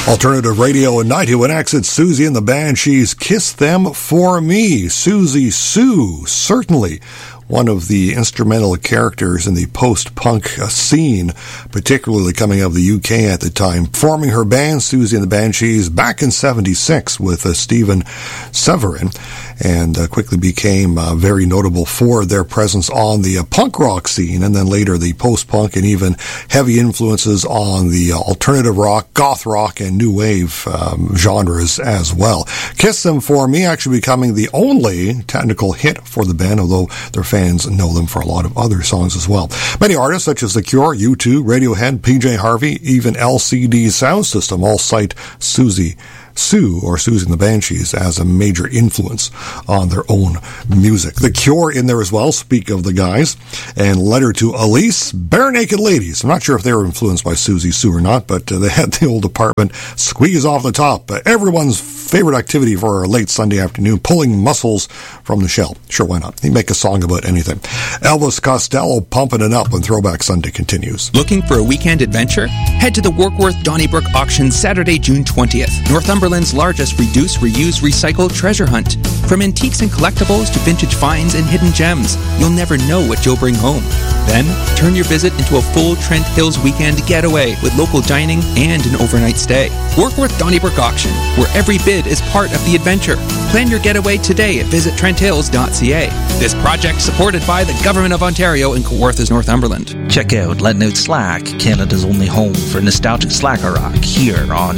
Alternative Radio and 91X, it's Susie and the Banshees, Kiss Them For Me. Susie Sue, certainly one of the instrumental characters in the post-punk scene, particularly coming out of the UK at the time, forming her band, Susie and the Banshees, back in 76 with Stephen Severin, and quickly became very notable for their presence on the punk rock scene, and then later the post-punk and even heavy influences on the alternative rock, goth rock, and new wave genres as well. Kiss Them For Me actually becoming the only technical hit for the band, although their fans know them for a lot of other songs as well. Many artists such as The Cure, U2, Radiohead, PJ Harvey, even LCD Sound System all cite Susie and the Banshees as a major influence on their own music. The Cure in there as well, speak of the guys, and Letter to Elise, Bare Naked Ladies. I'm not sure if they were influenced by Susie Sue or not, but they had the old apartment Squeeze Off the Top. Everyone's favorite activity for a late Sunday afternoon, pulling muscles from the shell. Sure, why not? They make a song about anything. Elvis Costello pumping it up when Throwback Sunday continues. Looking for a weekend adventure? Head to the Warkworth Donnybrook auction Saturday, June 20th. Northumberland's largest reduce, reuse, recycle treasure hunt. From antiques and collectibles to vintage finds and hidden gems, you'll never know what you'll bring home. Then, turn your visit into a full Trent Hills weekend getaway with local dining and an overnight stay. Warkworth Donnybrook auction, where every bid is part of the adventure. Plan your getaway today at visittrenthills.ca. This project supported by the Government of Ontario and Kawarthas, Northumberland. Check out Let Out Slack, Canada's only home for nostalgic slacker rock, here on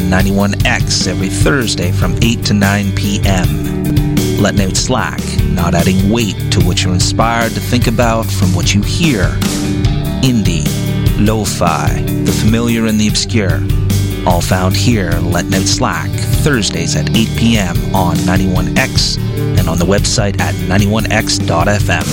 91X every Thursday from 8 to 9 p.m. Let Out Slack, not adding weight to what you're inspired to think about from what you hear. Indie, lo-fi, the familiar and the obscure. All found here, Let Out Slack, Thursdays at 8 p.m. on 91X and on the website at 91x.fm.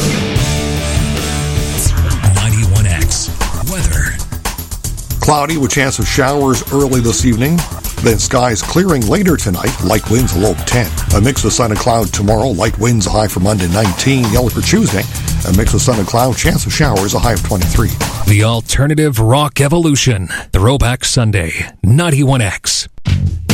91X weather. Cloudy with chance of showers early this evening. Then skies clearing later tonight. Light winds a low of 10. A mix of sun and cloud tomorrow. Light winds a high for Monday 19. Yellow for Tuesday. A mix of sun and cloud. Chance of showers a high of 23. The Alternative Rock Evolution. Throwback Sunday. 91X.